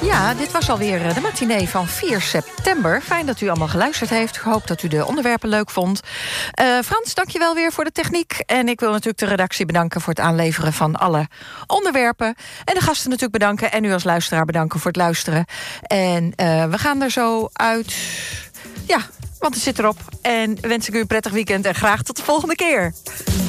Ja, dit was alweer de matinee van 4 september. Fijn dat u allemaal geluisterd heeft. Ik hoop dat u de onderwerpen leuk vond. Frans, dank je wel weer voor de techniek. En ik wil natuurlijk de redactie bedanken voor het aanleveren van alle onderwerpen. En de gasten natuurlijk bedanken. En u als luisteraar bedanken voor het luisteren. En we gaan er zo uit. Ja, want het zit erop. En wens ik u een prettig weekend en graag tot de volgende keer.